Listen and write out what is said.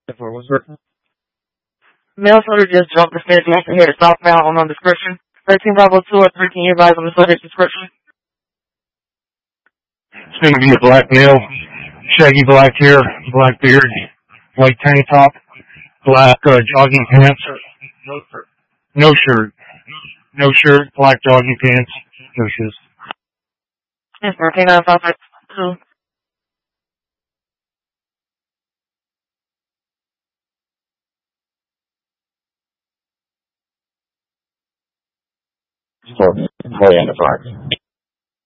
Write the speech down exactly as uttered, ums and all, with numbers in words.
For one person. Male soldier just jumped the stairs and headed southbound on unknown description. thirteen Bravo two or three, can you advise on the subject's description? It's going to be a black male, shaggy black hair, black beard, white tank top, black uh, jogging pants, no shirt, no shirt, no shirt, black jogging pants, no shoes. Yes, sir. K nine five five two. For employee in the park.